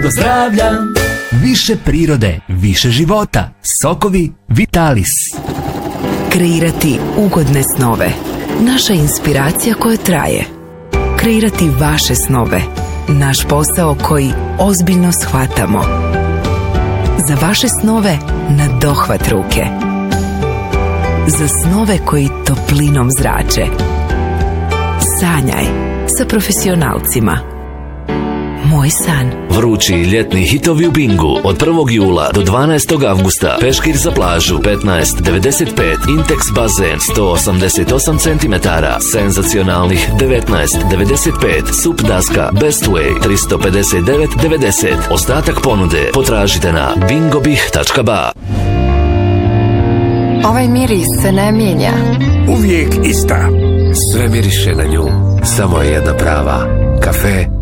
do zdravlja. Više prirode, više života. Sokovi Vitalis. Kreirati ugodne snove. Naša inspiracija koja traje. Kreirati vaše snove. Naš posao koji ozbiljno shvatamo. Za vaše snove na dohvat ruke. Za snove koji toplinom zrače. Sanjaj sa profesionalcima. Moj san. Vrući ljetni hitovi u Bingu od 1. jula do 12. avgusta. Peškir za plažu 15,95. Intex bazen 188 cm. Senzacionalnih 19,95. Sup daska Best Way 359,90. Ostatak ponude potražite na bingobih.ba. Ovaj miris se ne mijenja. Uvijek ista. Sve miriše na nju. Samo je jedna prava. Kafe